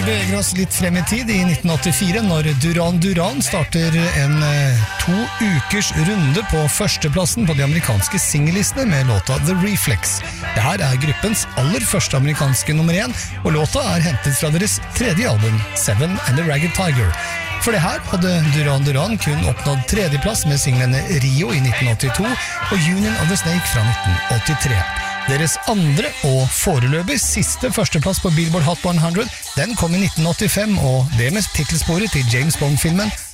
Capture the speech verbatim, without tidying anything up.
beveger oss litt frem i tid i nitten åttifire, når Duran Duran starter en eh, to ukers runde på førsteplassen på de amerikanske singellistene med låta The Reflex. Det her er gruppens aller første amerikanske nummer én, og låta er hentet fra deres tredje album, Seven and the Ragged Tiger. For det her hadde Duran Duran kun oppnådd tredjeplass med singlene Rio i nitten åttito og Union of the Snake fra nitten åttitre. Deres andre og foreløpig siste førsteplass på Billboard Hot hundre, den kom i nitten åttifem, og det med titelsporet til James Bond-filmen